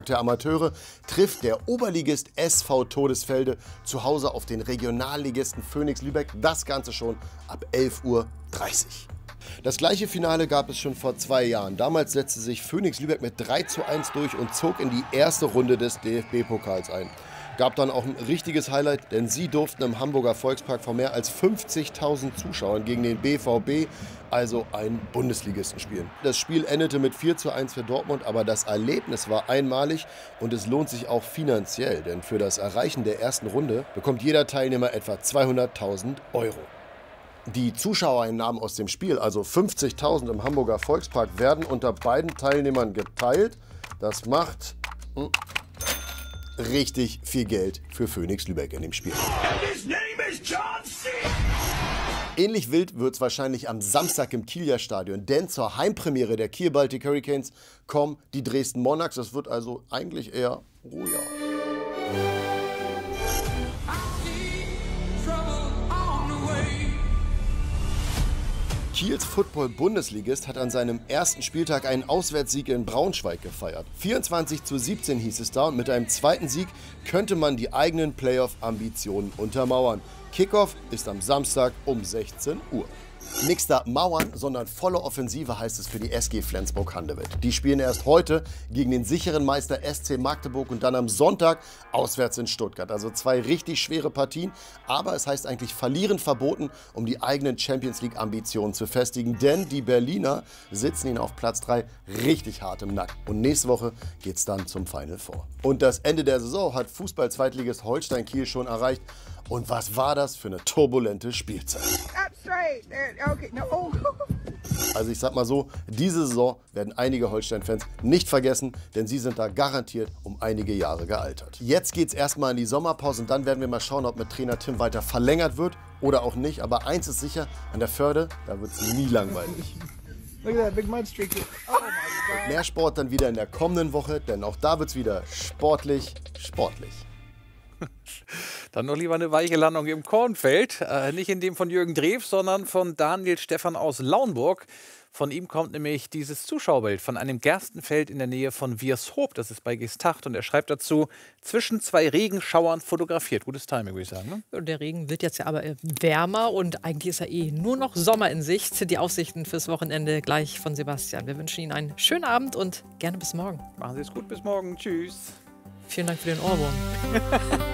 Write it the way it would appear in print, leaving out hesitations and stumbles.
Der Amateure trifft der Oberligist SV Todesfelde zu Hause auf den Regionalligisten Phoenix Lübeck. Das Ganze schon ab 11:30 Uhr. Das gleiche Finale gab es schon vor 2 Jahren. Damals setzte sich Phoenix Lübeck mit 3:1 durch und zog in die erste Runde des DFB-Pokals ein. Gab dann auch ein richtiges Highlight, denn sie durften im Hamburger Volkspark vor mehr als 50.000 Zuschauern gegen den BVB, also einen Bundesligisten, spielen. Das Spiel endete mit 4:1 für Dortmund, aber das Erlebnis war einmalig und es lohnt sich auch finanziell, denn für das Erreichen der ersten Runde bekommt jeder Teilnehmer etwa 200.000 €. Die Zuschauereinnahmen aus dem Spiel, also 50.000 im Hamburger Volkspark, werden unter beiden Teilnehmern geteilt. Das macht richtig viel Geld für Phoenix Lübeck in dem Spiel. Ähnlich wild wird es wahrscheinlich am Samstag im Kieler Stadion, denn zur Heimpremiere der Kiel Baltic Hurricanes kommen die Dresden Monarchs. Das wird also eigentlich eher royal. Kiels Football-Bundesligist hat an seinem ersten Spieltag einen Auswärtssieg in Braunschweig gefeiert. 24:17 hieß es da und mit einem zweiten Sieg könnte man die eigenen Playoff-Ambitionen untermauern. Kickoff ist am Samstag um 16 Uhr. Nix da mauern, sondern volle Offensive heißt es für die SG Flensburg-Handewitt. Die spielen erst heute gegen den sicheren Meister SC Magdeburg und dann am Sonntag auswärts in Stuttgart. Also 2 richtig schwere Partien, aber es heißt eigentlich verlieren verboten, um die eigenen Champions-League-Ambitionen zu festigen, denn die Berliner sitzen ihnen auf Platz 3 richtig hart im Nacken. Und nächste Woche geht es dann zum Final Four. Und das Ende der Saison hat Fußball-Zweitligist Holstein Kiel schon erreicht. Und was war das für eine turbulente Spielzeit? Also ich sag mal so, diese Saison werden einige Holstein-Fans nicht vergessen, denn sie sind da garantiert um einige Jahre gealtert. Jetzt geht's erstmal in die Sommerpause und dann werden wir mal schauen, ob mit Trainer Tim weiter verlängert wird oder auch nicht. Aber eins ist sicher, an der Förde, da wird es nie langweilig. Look at that big mud streak. Oh my God. Mehr Sport dann wieder in der kommenden Woche, denn auch da wird es wieder sportlich. Dann noch lieber eine weiche Landung im Kornfeld. Nicht in dem von Jürgen Drews, sondern von Daniel Stephan aus Lauenburg. Von ihm kommt nämlich dieses Zuschauerbild von einem Gerstenfeld in der Nähe von Wiershoop. Das ist bei Geesthacht. Und er schreibt dazu, zwischen 2 Regenschauern fotografiert. Gutes Timing, würde ich sagen. Ne? Und der Regen wird jetzt ja aber wärmer und eigentlich ist ja nur noch Sommer in Sicht. Die Aussichten fürs Wochenende gleich von Sebastian. Wir wünschen Ihnen einen schönen Abend und gerne bis morgen. Machen Sie es gut, bis morgen. Tschüss. Vielen Dank für den Ohrwurm.